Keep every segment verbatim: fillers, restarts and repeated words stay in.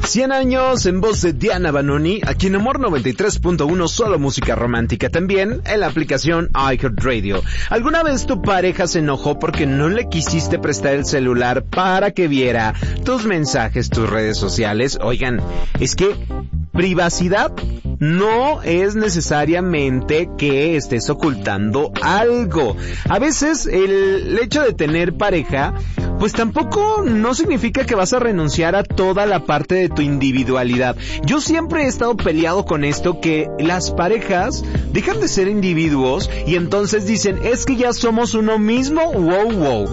cien años en voz de Diana Banoni, aquí en Amor noventa y tres punto uno, solo música romántica, también en la aplicación iHeartRadio. ¿Alguna vez tu pareja se enojó porque no le quisiste prestar el celular para que viera tus mensajes, tus redes sociales? Oigan, es que privacidad no es necesariamente que estés ocultando algo. A veces el hecho de tener pareja, pues tampoco no significa que vas a renunciar a toda la parte de tu individualidad. Yo siempre he estado peleado con esto, que las parejas dejan de ser individuos y entonces dicen, es que ya somos uno mismo, wow, wow.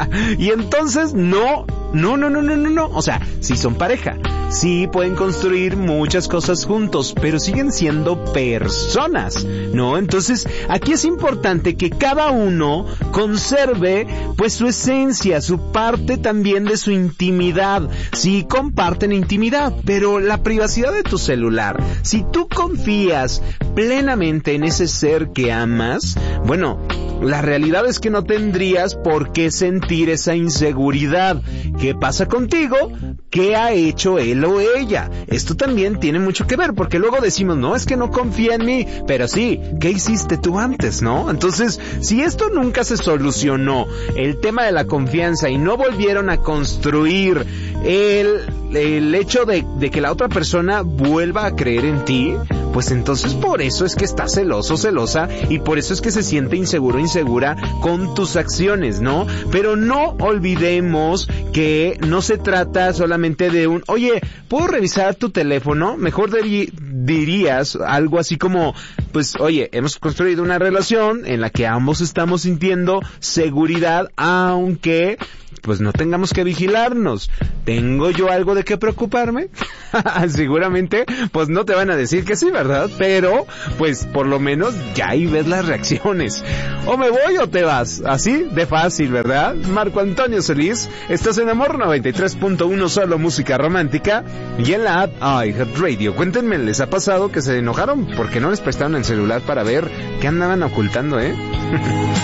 Y entonces no, no, no, no, no, no, no. O sea, sí son pareja, sí pueden construir muchas cosas juntos, pero siguen siendo personas, ¿no? Entonces, aquí es importante que cada uno conserve, pues, su esencia, su parte también de su intimidad. Sí, comparten intimidad, pero la privacidad de tu celular, si tú confías plenamente en ese ser que amas, bueno, la realidad es que no tendrías por qué sentir esa inseguridad. ¿Qué pasa contigo? ¿Qué ha hecho él o ella? Esto también tiene mucho que ver, porque luego decimos, no, es que no confía en mí, pero sí, ¿qué hiciste tú antes, no? Entonces, si esto nunca se solucionó, el tema de la confianza, y no volvieron a construir el, el hecho de, de que la otra persona vuelva a creer en ti, pues entonces por eso es que está celoso, celosa, y por eso es que se siente inseguro, insegura con tus acciones, ¿no? Pero no olvidemos que no se trata solamente de un, oye, ¿puedo revisar tu teléfono? Mejor deri- dirías algo así como, pues, oye, hemos construido una relación en la que ambos estamos sintiendo seguridad, aunque pues no tengamos que vigilarnos. ¿Tengo yo algo de qué preocuparme? Seguramente, pues no te van a decir que sí, ¿verdad? Pero, pues por lo menos ya ahí ves las reacciones. O me voy o te vas. Así de fácil, ¿verdad? Marco Antonio Solís, estás en Amor noventa y tres punto uno, solo música romántica, y en la app iHeartRadio. Cuéntenme, ¿les ha pasado que se enojaron porque no les prestaron el celular para ver qué andaban ocultando, eh?